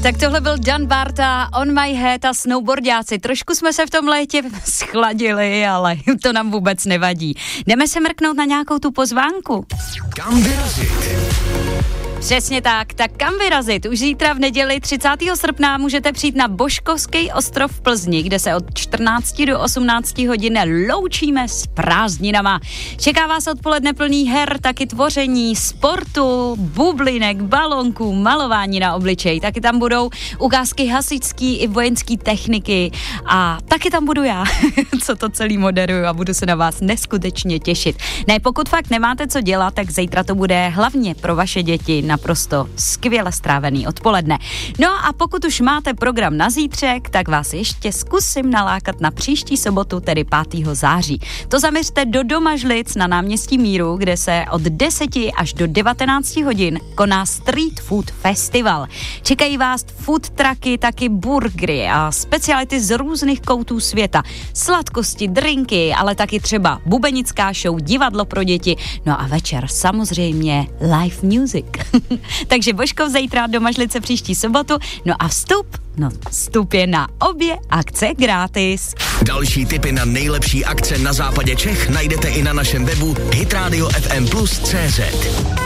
Tak tohle byl Dan Barta, On My Head a snowboardáci. Trošku jsme se v tom létě schladili, ale to nám vůbec nevadí. Jdeme se mrknout na nějakou tu pozvánku. Kam vyrazit? Přesně tak kam vyrazit? Už zítra v neděli 30. srpna můžete přijít na Božkovský ostrov v Plzni, kde se od 14 do 18 hodin loučíme s prázdninama. Čeká vás odpoledne plný her, taky tvoření, sportu, bublinek, balonků, malování na obličej. Taky tam budou ukázky hasičský i vojenský techniky a taky tam budu já, co to celý moderuju a budu se na vás neskutečně těšit. Ne, pokud fakt nemáte co dělat, tak zítra to bude hlavně pro vaše děti naprosto skvěle strávený odpoledne. No a pokud už máte program na zítřek, tak vás ještě zkusím nalákat na příští sobotu, tedy 5. září. To zaměřte do Domažlic na náměstí Míru, kde se od 10 až do 19 hodin koná Street Food Festival. Čekají vás food trucky, taky burgery a speciality z různých koutů světa. Sladkosti, drinky, ale taky třeba bubenická show, divadlo pro děti. No a večer samozřejmě live music. Takže Božkov zítra, Domažlice příští sobotu. No a vstup je na obě akce gratis. Další tipy na nejlepší akce na západě Čech najdete i na našem webu hitradio.fm+cz.